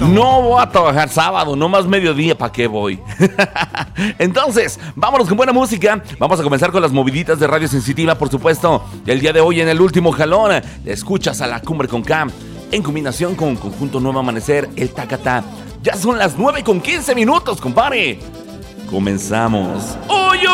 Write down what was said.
No voy a trabajar sábado, no más mediodía, ¿para qué voy? Entonces, vámonos con buena música. Vamos a comenzar con las moviditas de Radio Sensitiva, por supuesto. El día de hoy, en el último jalón, escuchas a La Cumbre con K, en combinación con Conjunto Nuevo Amanecer, el Tacatá. Ya son las 9:15, compadre. Comenzamos. ¡Oye!